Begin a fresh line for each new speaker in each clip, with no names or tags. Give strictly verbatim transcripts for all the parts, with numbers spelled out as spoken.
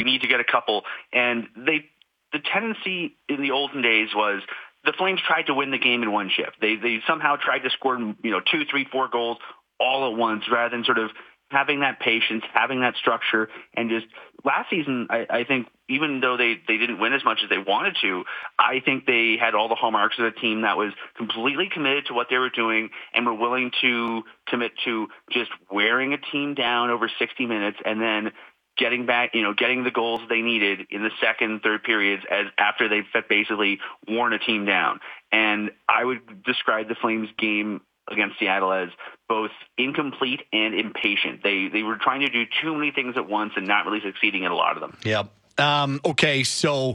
you need to get a couple. And they, the tendency in the olden days was the Flames tried to win the game in one shift. They they somehow tried to score, you know, two, three, four goals all at once, rather than sort of having that patience, having that structure, and just last season, I, I think even though they, they didn't win as much as they wanted to, I think they had all the hallmarks of a team that was completely committed to what they were doing and were willing to commit to just wearing a team down over sixty minutes and then getting back, you know, getting the goals they needed in the second, third periods as after they've basically worn a team down. And I would describe the Flames game against Seattle as both incomplete and impatient. They they were trying to do too many things at once and not really succeeding at a lot of them.
Yep. Um, okay, so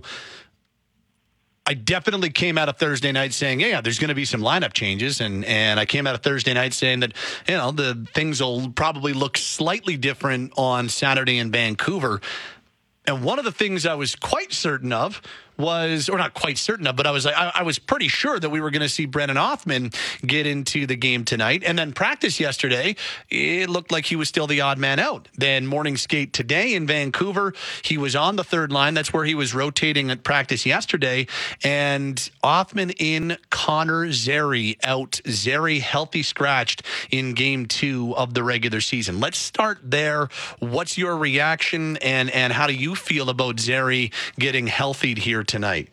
I definitely came out of Thursday night saying, yeah, there's going to be some lineup changes. And, and I came out of Thursday night saying that, you know, the things will probably look slightly different on Saturday in Vancouver. And one of the things I was quite certain of was, or not quite certain of, but I was like, I, I was pretty sure that we were going to see Brennan Othmann get into the game tonight. And then practice yesterday, it looked like he was still the odd man out. Then morning skate today in Vancouver, he was on the third line. That's where he was rotating at practice yesterday. And Othmann in, Connor Zary out. Zary healthy scratched in game two of the regular season. Let's start there. What's your reaction, and, and how do you feel about Zary getting healthied here tonight?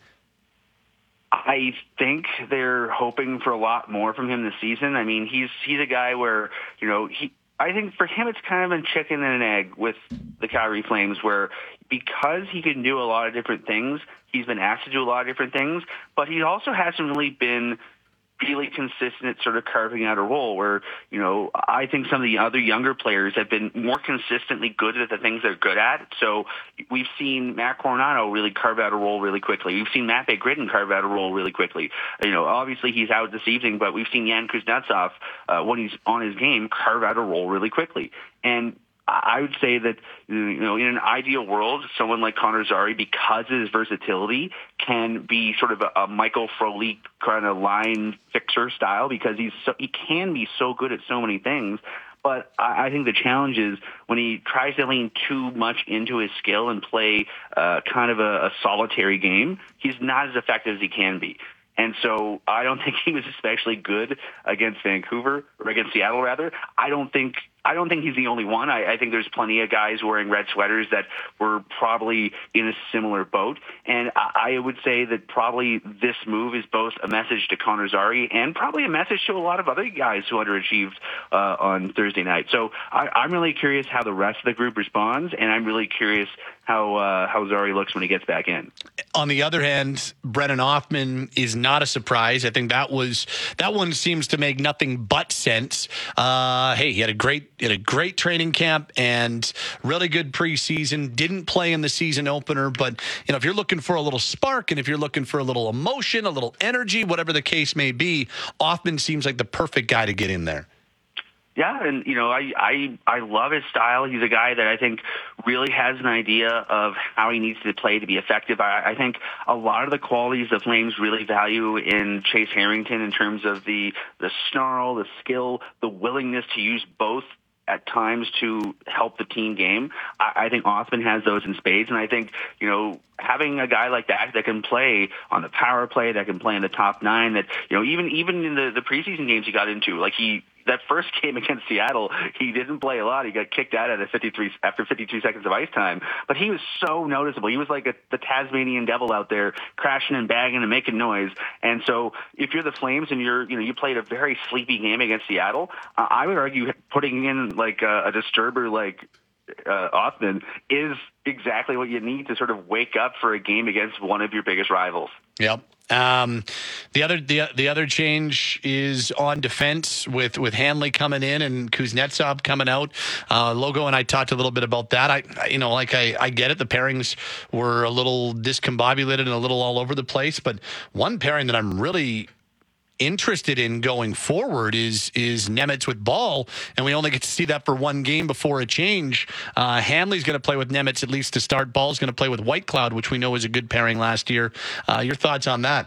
I think they're hoping for a lot more from him this season. I mean, he's he's a guy where, you know, he I think for him it's kind of a chicken and an egg with the Calgary Flames, where because he can do a lot of different things, he's been asked to do a lot of different things, but he also hasn't really been really consistent at sort of carving out a role where, you know, I think some of the other younger players have been more consistently good at the things they're good at. So we've seen Matt Coronado really carve out a role really quickly. We've seen Matt Gridden carve out a role really quickly. You know, obviously he's out this evening, but we've seen Yan Kuznetsov, uh, when he's on his game, carve out a role really quickly. And I would say that, you know, in an ideal world, someone like Connor Zary, because of his versatility, can be sort of a, a Michael Frolik kind of line fixer style, because he's so, he can be so good at so many things. But I, I think the challenge is when he tries to lean too much into his skill and play uh, kind of a, a solitary game, he's not as effective as he can be. And so I don't think he was especially good against Vancouver, or against Seattle, rather. I don't think I don't think he's the only one. I, I think there's plenty of guys wearing red sweaters that were probably in a similar boat. And I, I would say that probably this move is both a message to Connor Zary and probably a message to a lot of other guys who underachieved uh, on Thursday night. So I, I'm really curious how the rest of the group responds, and I'm really curious how uh, how Zary looks when he gets back in.
On the other hand, Brennan Othmann is not a surprise. I think that was that one seems to make nothing but sense. Uh, hey, he had a great he had a great training camp and really good preseason. Didn't play in the season opener, but you know, if you're looking for a little spark and if you're looking for a little emotion, a little energy, whatever the case may be, Othmann seems like the perfect guy to get in there.
Yeah, and, you know, I, I I love his style. He's a guy that I think really has an idea of how he needs to play to be effective. I, I think a lot of the qualities the Flames really value in Chase Harrington in terms of the, the snarl, the skill, the willingness to use both at times to help the team game. I, I think Othmann has those in spades, and I think, you know, having a guy like that that can play on the power play, that can play in the top nine, that, you know, even even in the, the preseason games he got into, like he that first game against Seattle, he didn't play a lot. He got kicked out at fifty-three after fifty-two seconds of ice time, but he was so noticeable. He was like a, the Tasmanian devil out there, crashing and banging and making noise. And so, if you're the Flames and you're, you know, you played a very sleepy game against Seattle, uh, I would argue putting in like a, a disturber like uh, Othmann is exactly what you need to sort of wake up for a game against one of your biggest rivals.
Yep. Um, the other the the other change is on defense with, with Hanley coming in and Kuznetsov coming out. Uh, Logo and I talked a little bit about that. I, I you know like I, I get it. The pairings were a little discombobulated and a little all over the place. But one pairing that I'm really interested in going forward is is Nemitz with Ball, and we only get to see that for one game before a change. Uh, Hanley's going to play with Nemitz at least to start. Ball's going to play with Whitecloud, which we know was a good pairing last year. Uh, your thoughts on that?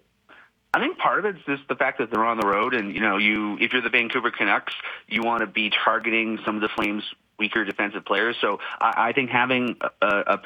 I think part of it's just the fact that they're on the road, and you know, you if you're the Vancouver Canucks, you want to be targeting some of the Flames' weaker defensive players. So I, I think having a, a